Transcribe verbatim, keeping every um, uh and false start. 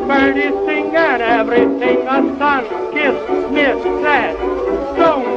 birdies sing and everything a sun kiss, miss that. Don't